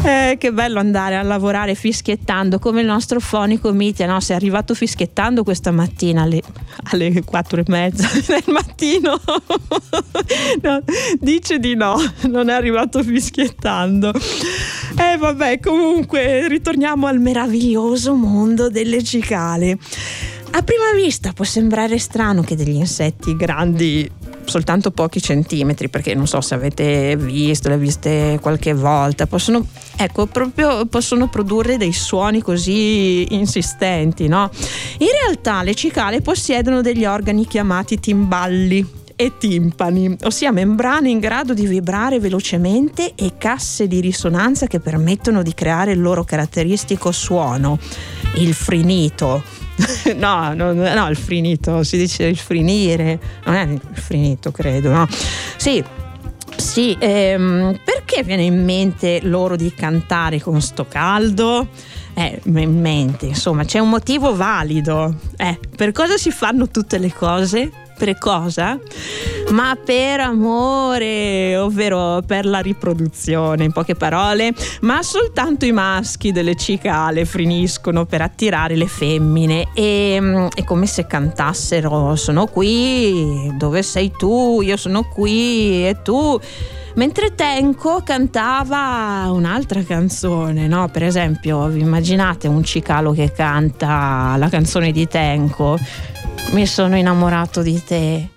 Che bello andare a lavorare fischiettando, come il nostro fonico Mitya, no? Sei arrivato fischiettando questa mattina alle 4:30 del mattino. No, dice di no, non è arrivato fischiettando. Vabbè, comunque ritorniamo al meraviglioso mondo delle cicale. A prima vista può sembrare strano che degli insetti grandi soltanto pochi centimetri, perché non so se avete visto, le viste qualche volta, possono produrre dei suoni così insistenti, no? In realtà le cicale possiedono degli organi chiamati timballi e timpani, ossia membrane in grado di vibrare velocemente e casse di risonanza che permettono di creare il loro caratteristico suono, il frinito. No, il frinito, si dice il frinire, non è il frinito, credo, no? Sì, perché viene in mente loro di cantare con sto caldo? In mente, insomma, c'è un motivo valido. Per cosa si fanno tutte le cose? Per cosa? Ma per amore, ovvero per la riproduzione, in poche parole. Ma soltanto i maschi delle cicale friniscono per attirare le femmine, e è come se cantassero: sono qui, dove sei tu? Io sono qui e tu. Mentre Tenco cantava un'altra canzone, no? Per esempio, vi immaginate un cicalo che canta la canzone di Tenco? Mi sono innamorato di te,